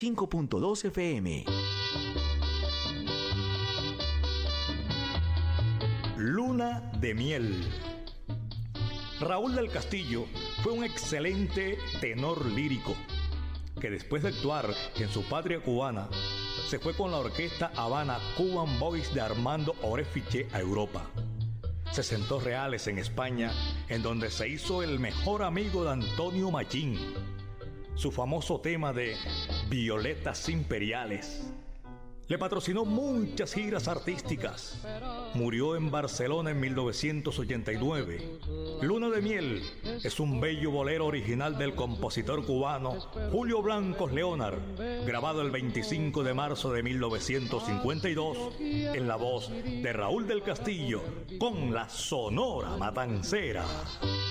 5.2 FM. Luna de miel. Raúl del Castillo fue un excelente tenor lírico que después de actuar en su patria cubana se fue con la orquesta Habana Cuban Boys de Armando Orefiche a Europa. Se sentó Reales en España, en donde se hizo el mejor amigo de Antonio Machín. Su famoso tema de Violetas Imperiales le patrocinó muchas giras artísticas. Murió en Barcelona en 1989. Luna de miel es un bello bolero original del compositor cubano Julio Blancos Leonard, grabado el 25 de marzo de 1952 en la voz de Raúl del Castillo con la Sonora Matancera.